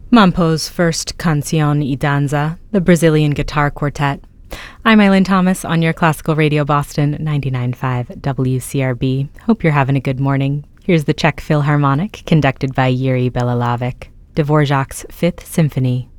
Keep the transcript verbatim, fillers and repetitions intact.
Mampo's first Canción y Danza, the Brazilian Guitar Quartet. I'm Eileen Thomas on your Classical Radio Boston ninety-nine point five W C R B. Hope you're having a good morning. Here's the Czech Philharmonic, conducted by Jiří Bělohlávek, Dvořák's Fifth Symphony.